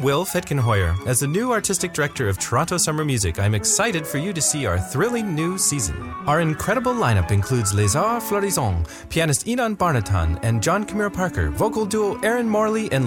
I'm Will Fitkenhoyer. As the new artistic director of Toronto Summer Music, I'm excited for you to see our thrilling new season. Our incredible lineup includes Les Arts Florissants, pianist Inan Barnatan and John Camille Parker, vocal duo Aaron Morley and